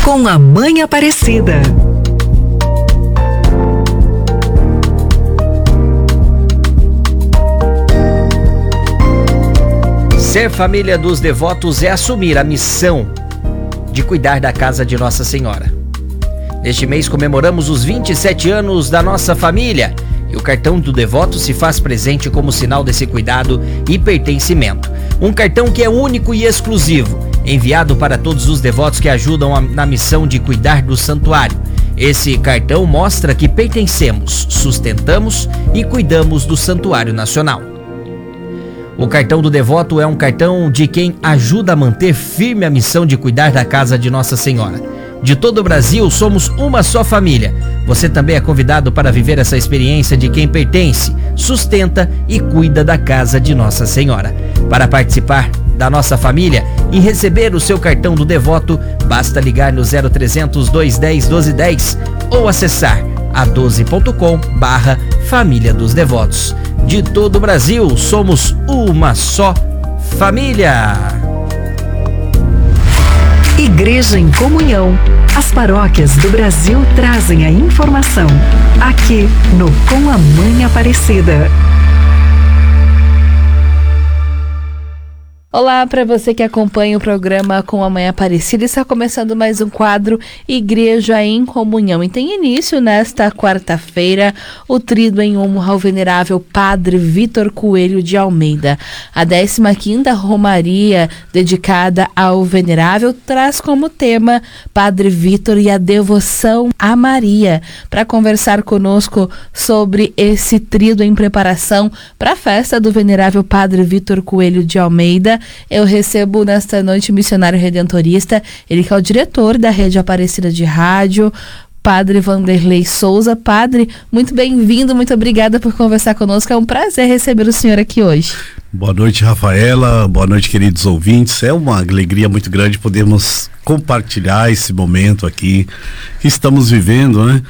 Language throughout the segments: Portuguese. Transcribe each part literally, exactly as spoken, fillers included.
Com a Mãe Aparecida. Ser família dos devotos é assumir a missão de cuidar da casa de Nossa Senhora. Neste mês comemoramos os vinte e sete anos da nossa família e o cartão do devoto se faz presente como sinal desse cuidado e pertencimento. Um cartão que é único e exclusivo, enviado para todos os devotos que ajudam a, na missão de cuidar do santuário. Esse cartão mostra que pertencemos, sustentamos e cuidamos do Santuário Nacional. O cartão do devoto é um cartão de quem ajuda a manter firme a missão de cuidar da casa de Nossa Senhora. De todo o Brasil, somos uma só família. Você também é convidado para viver essa experiência de quem pertence, sustenta e cuida da casa de Nossa Senhora. Para participar da nossa família e receber o seu cartão do devoto, basta ligar no zero trezentos, dois dez, doze dez ou acessar a doze ponto com barra Família dos Devotos. De todo o Brasil, somos uma só família. Igreja em Comunhão. As paróquias do Brasil trazem a informação. Aqui no Com a Mãe Aparecida. Olá para você que acompanha o programa Com a Mãe Aparecida. Está começando mais um quadro Igreja em Comunhão. E tem início nesta quarta-feira o tríduo em honra ao venerável Padre Vítor Coelho de Almeida. A décima quinta Romaria dedicada ao venerável traz como tema Padre Vítor e a devoção a Maria. Para conversar conosco sobre esse tríduo em preparação para a festa do venerável Padre Vítor Coelho de Almeida, eu recebo nesta noite o missionário redentorista, ele que é o diretor da Rede Aparecida de Rádio, Padre Vanderlei Souza. Padre, muito bem-vindo, muito obrigada por conversar conosco, é um prazer receber o senhor aqui hoje. Boa noite, Rafaela, boa noite, queridos ouvintes. É uma alegria muito grande podermos compartilhar esse momento aqui que estamos vivendo, né?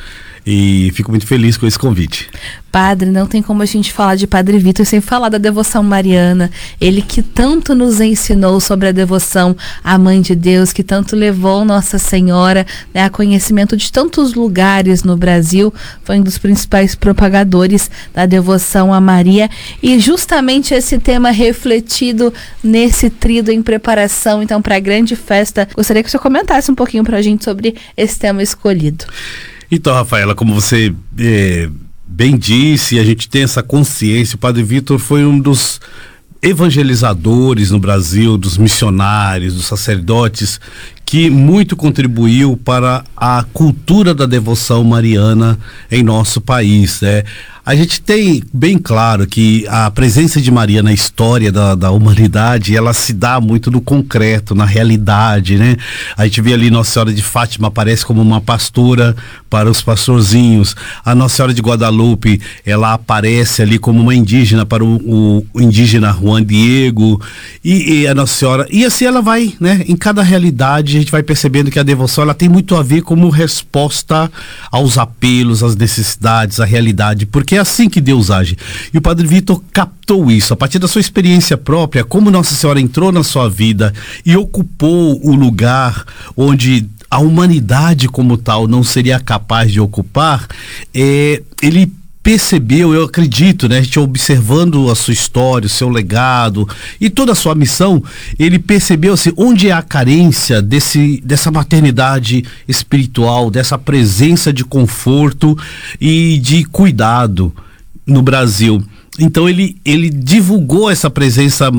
E fico muito feliz com esse convite. Padre, não tem como a gente falar de Padre Vítor sem falar da devoção mariana. Ele que tanto nos ensinou sobre a devoção à Mãe de Deus, que tanto levou Nossa Senhora, né, a conhecimento de tantos lugares no Brasil. Foi um dos principais propagadores da devoção a Maria. E justamente esse tema refletido nesse tríduo em preparação, então, para a grande festa. Gostaria que o senhor comentasse um pouquinho para a gente sobre esse tema escolhido. Então, Rafaela, como você é, bem disse, a gente tem essa consciência. O Padre Vítor foi um dos evangelizadores no Brasil, dos missionários, dos sacerdotes, que muito contribuiu para a cultura da devoção mariana em nosso país, né? A gente tem bem claro que a presença de Maria na história da, da humanidade, ela se dá muito no concreto, na realidade, né? A gente vê ali Nossa Senhora de Fátima aparece como uma pastora para os pastorzinhos. A Nossa Senhora de Guadalupe, ela aparece ali como uma indígena para o, o indígena Juan Diego. E, e a Nossa Senhora, e assim ela vai, né? Em cada realidade a gente vai percebendo que a devoção, ela tem muito a ver como resposta aos apelos, às necessidades, à realidade, porque é assim que Deus age. E o Padre Vítor captou isso, a partir da sua experiência própria, como Nossa Senhora entrou na sua vida e ocupou o lugar onde a humanidade como tal não seria capaz de ocupar. É, ele percebeu, eu acredito, né, a gente observando a sua história, o seu legado e toda a sua missão, ele percebeu assim, onde é a carência desse, dessa maternidade espiritual, dessa presença de conforto e de cuidado no Brasil. Então ele, ele divulgou essa presença